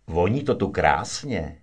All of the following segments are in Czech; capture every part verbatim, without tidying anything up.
Voní to tu krásně.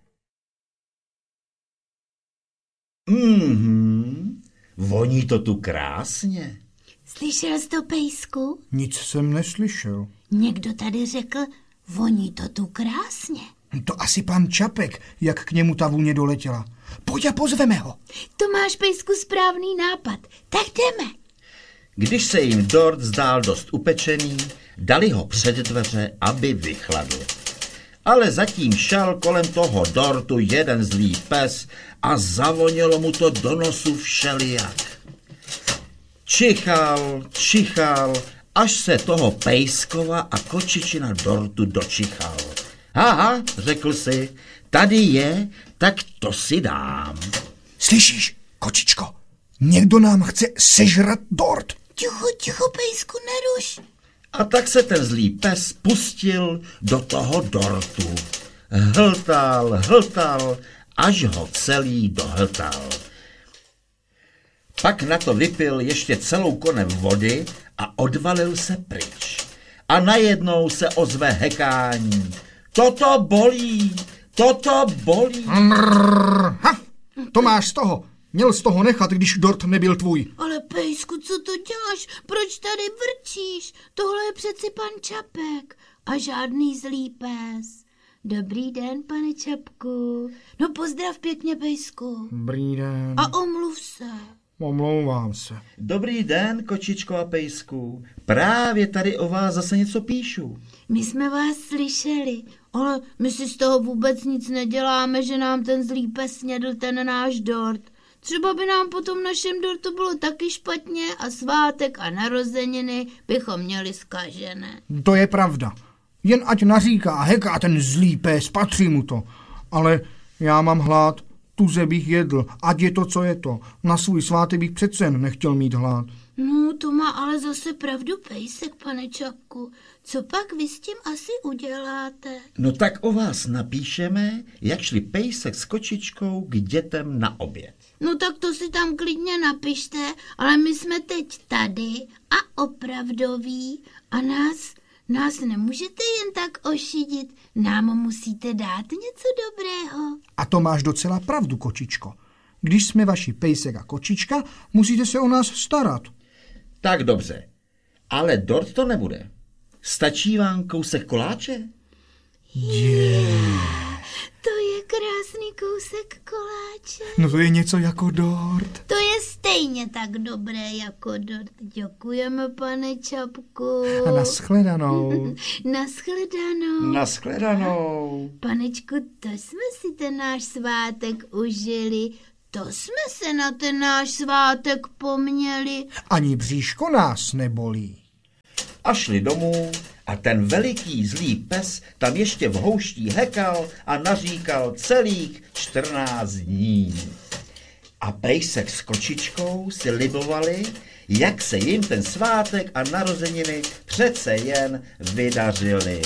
Mhm, voní to tu krásně. Slyšel jsi to, Pejsku? Nic jsem neslyšel. Někdo tady řekl, voní to tu krásně. To asi pan Čapek, jak k němu ta vůně doletěla. Pojď a pozveme ho. To máš, Pejsku, správný nápad. Tak jdeme. Když se jim dort zdál dost upečený, dali ho před dveře, aby vychladl. Ale zatím šel kolem toho dortu jeden zlý pes a zavonilo mu to do nosu všelijak. Čichal, čichal, až se toho Pejskova a kočičina dortu dočichal. Aha, řekl si, tady je, tak to si dám. Slyšíš, kočičko? Někdo nám chce sežrat dort. Ticho, ticho, Pejsku, neruš. A tak se ten zlý pes pustil do toho dortu. Hltal, hltal, až ho celý dohltal. Pak na to vypil ještě celou konev vody a odvalil se pryč. A najednou se ozve hekání. Toto bolí, toto bolí. Ha, to máš z toho. Měl z toho nechat, když dort nebyl tvůj. Ale Pejsku, co to děláš? Proč tady vrčíš? Tohle je přeci pan Čapek a žádný zlý pes. Dobrý den, pane Čapku. No pozdrav pěkně, Pejsku. Dobrý den. A omluv se. Omlouvám se. Dobrý den, kočičko a Pejsku. Právě tady o vás zase něco píšu. My jsme vás slyšeli, ale my si z toho vůbec nic neděláme, že nám ten zlý pes snědl ten náš dort. Třeba by nám potom našem dortu bylo taky špatně a svátek a narozeniny bychom měli zkažené. To je pravda. Jen ať naříká a heká ten zlý pes, patří mu to. Ale já mám hlad, tuze bych jedl, ať je to, co je to. Na svůj svátek bych přece nechtěl mít hlad. No, to má ale zase pravdu Pejsek, pane Čapku. Co pak vy s tím asi uděláte? No tak o vás napíšeme, jak šli Pejsek s kočičkou k dětem na oběd. No tak to si tam klidně napište, ale my jsme teď tady a opravdoví a nás, nás nemůžete jen tak ošidit. Nám musíte dát něco dobrého. A to máš docela pravdu, kočičko. Když jsme vaši Pejsek a kočička, musíte se o nás starat. Tak dobře, ale dort to nebude. Stačí vám kousek koláče? Yeah. To je krásný kousek koláče. No to je něco jako dort. To je stejně tak dobré jako dort. Děkujeme, pane Čapku. A nashledanou. Nashledanou. Nashledanou. Panečku, to jsme si ten náš svátek užili. To jsme se na ten náš svátek poměli. Ani bříško nás nebolí. A šli domů a ten veliký zlý pes tam ještě v houští hekal a naříkal celých čtrnáct dní. A Pejsek s kočičkou si libovali, jak se jim ten svátek a narozeniny přece jen vydařily.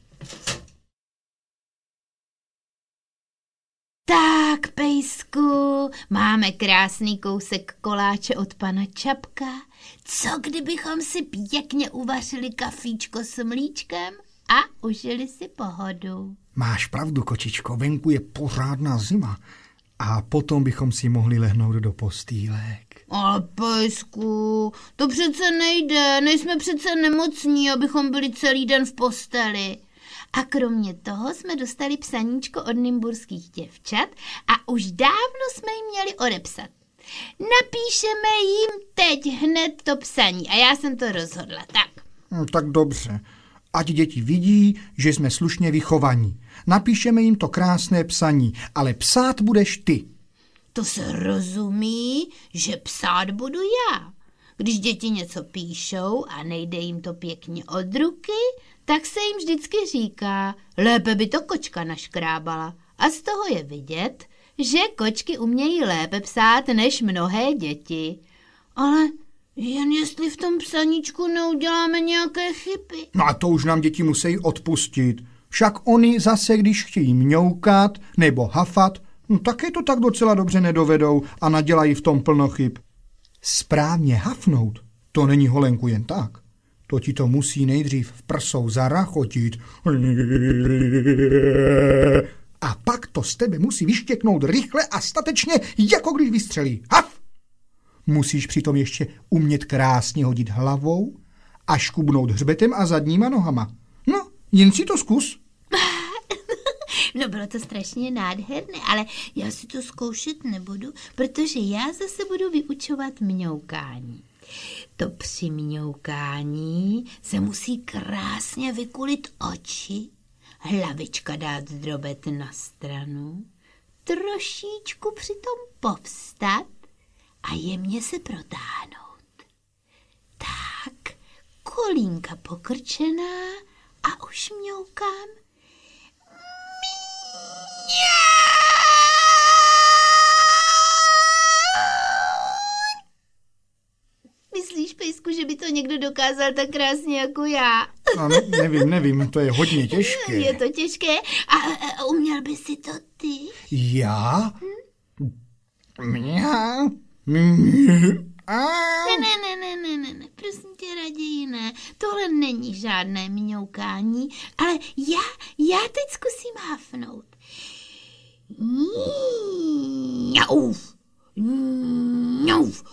Tak, Pejsku, máme krásný kousek koláče od pana Čapka. Co kdybychom si pěkně uvařili kafíčko s mlíčkem a užili si pohodu? Máš pravdu, kočičko, venku je pořádná zima. A potom bychom si mohli lehnout do postýlek. Ale Pejsku, to přece nejde, nejsme přece nemocní, abychom byli celý den v posteli. A kromě toho jsme dostali psaníčko od nymburských děvčat a už dávno jsme jim měli odepsat. Napíšeme jim teď hned to psaní a já jsem to rozhodla, tak. No, tak dobře. Ať děti vidí, že jsme slušně vychovaní. Napíšeme jim to krásné psaní, ale psát budeš ty. To se rozumí, že psát budu já. Když děti něco píšou a nejde jim to pěkně od ruky, tak se jim vždycky říká, lépe by to kočka naškrábala. A z toho je vidět, že kočky umějí lépe psát než mnohé děti. Ale jen jestli v tom psaníčku neuděláme nějaké chyby. No a to už nám děti musí odpustit. Však oni zase, když chtějí mňoukat nebo hafat, no také to tak docela dobře nedovedou a nadělají v tom plno chyb. Správně hafnout, to není holenku jen tak. to ti to musí nejdřív v prsou zarachotit. A pak to z tebe musí vyštěknout rychle a statečně, jako když vystřelí. Haf! Musíš přitom ještě umět krásně hodit hlavou a škubnout hřbetem a zadníma nohama. No, jen si to zkus. No bylo to strašně nádherné, ale já si to zkoušet nebudu, protože já zase budu vyučovat mňoukání. To při mňoukání se musí krásně vykulit oči, hlavička dát drobet na stranu, trošičku přitom povstat a jemně se protáhnout. Tak, kolínka pokrčená a už mňoukám. Myslíš, Pejsku, že by to někdo dokázal tak krásně jako já? No, ne, nevím, nevím, to je hodně těžké. Je to těžké? A, a uměl by si to ty? Já? Mňa? Ne, ne, ne, ne, ne, ne, ne, prosím tě, raději ne. Tohle není žádné mňoukání, ale já, já teď zkusím hafnout. Mňauf, mňauf.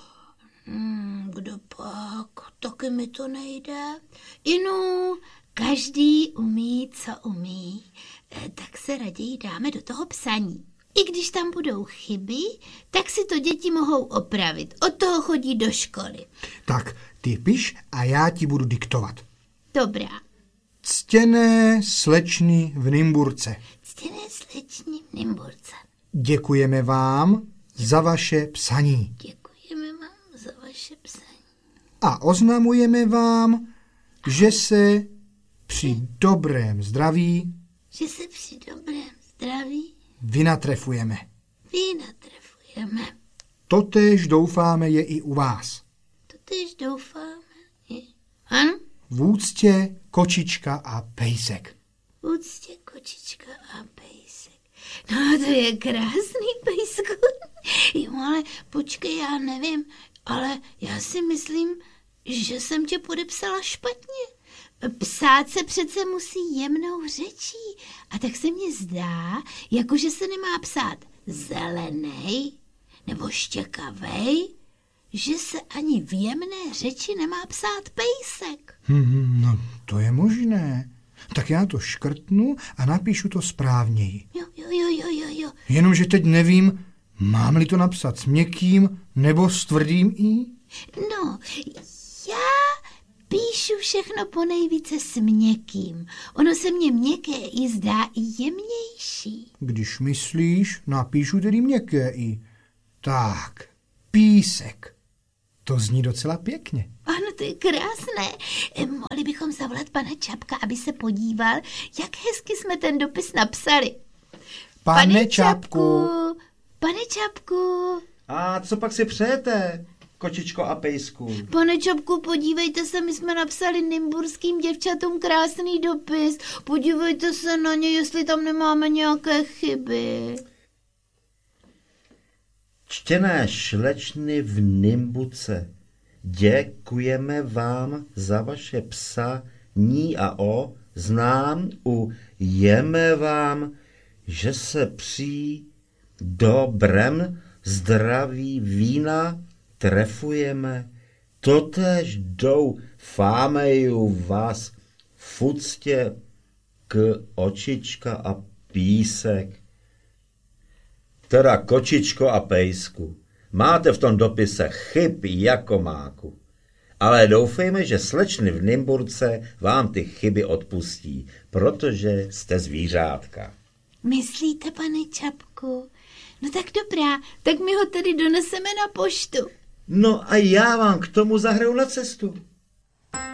Kdo pak? Taky mi to nejde. Inu, každý umí, co umí, tak se raději dáme do toho psaní. I když tam budou chyby, tak si to děti mohou opravit. Od toho chodí do školy. Tak, ty piš a já ti budu diktovat. Dobrá. Ctěné slečny v Nymburce. Ctěné slečny v Nymburce. Děkujeme vám za vaše psaní. Děkujeme vám za vaše psaní. A oznamujeme vám, že se při dobrém zdraví Že se při dobrém zdraví vynatrefujeme. vynatrefujeme. Totéž doufáme je i u vás. Totež doufáme. Je. Ano? V úctě Kočička a Pejsek. V úctě Kočička a Pejsek. No, to je krásný, Pejsku. Jo, ale počkej, já nevím, ale já si myslím, že jsem tě podepsala špatně. Psát se přece musí jemnou řečí. A tak se mně zdá, jakože se nemá psát zelenej nebo štěkavej, že se ani v jemné řeči nemá psát Pejsek. Hmm, no, to je možné. Tak já to škrtnu a napíšu to správněji. Jo, jo, jo, jo, jo, jo. Jenomže teď nevím, mám-li to napsat s měkkým nebo s tvrdým i? No, já píšu všechno ponejvíce s měkkým. Ono se mně měkké i zdá i jemnější. Když myslíš, napíšu tedy měkké i. Tak, Písek. To zní docela pěkně. Ano, to je krásné. Eh, Mohli bychom zavolat pana Čapka, aby se podíval, jak hezky jsme ten dopis napsali. Pane Čapku. Pane Čapku. A co pak si přejete, Kočičko a Pejsku? Pane Čapku, podívejte se, my jsme napsali nymburským děvčatům krásný dopis. Podívejte se na ně, jestli tam nemáme nějaké chyby. Čtěné šlečny v Nymbuce, děkujeme vám za vaše psaní a o znám u jeme vám, že se při dobrém zdraví vína trefujeme, totéž doufámeju vás v úctě k Očička a Písek. Teda Kočičko a Pejsku, máte v tom dopise chyb jako máku, ale doufejme, že slečny v Nymburce vám ty chyby odpustí, protože jste zvířátka. Myslíte, pane Čapku? No tak dobrá, tak my ho tedy doneseme na poštu. No a já vám k tomu zahraju na cestu.